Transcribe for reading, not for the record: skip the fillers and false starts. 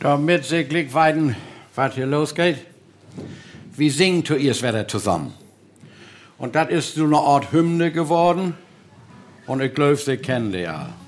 Damit sie gleich weiden, was hier losgeht. Wir singen zuerst wieder zusammen. Und das ist so eine Art Hymne geworden. Und ich glaube, sie kennen die ja.